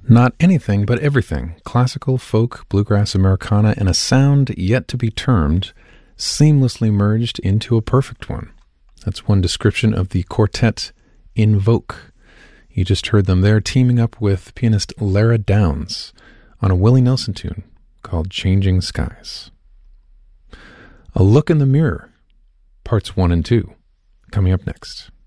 Not anything, but everything. Classical, folk, bluegrass, Americana, and a sound yet to be termed seamlessly merged into a perfect one. That's one description of the quartet Invoke. You just heard them there teaming up with pianist Lara Downs on a Willie Nelson tune called Changing Skies. A Look in the Mirror, parts 1 and 2, coming up next.